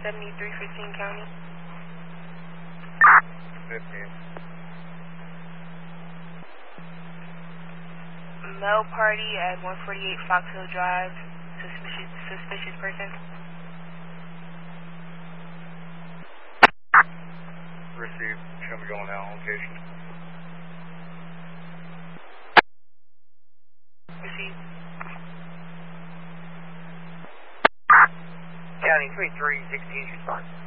7315 County. 15. Male party at 148 Fox Hill Drive. Suspicious person. Received. Show me going out location. Received. County 2316, respond.